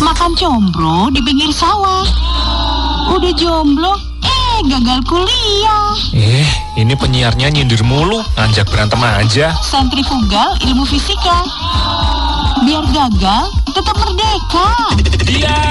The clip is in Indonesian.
Makan combro di pinggir sawah. Udah jomblo, gagal kuliah. Ini penyiarnya nyindir mulu, ngajak berantem aja. Sentrifugal ilmu fisika. Biar gagal, tetap merdeka. Dia